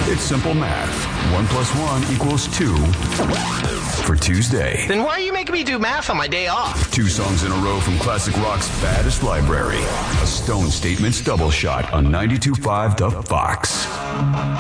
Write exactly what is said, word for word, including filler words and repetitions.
It's simple math. One plus one equals two for Tuesday. Then why are you making me do math on my day off? Two songs in a row from Classic Rock's Baddest Library. A Stone Statements double shot on ninety-two point five The Fox.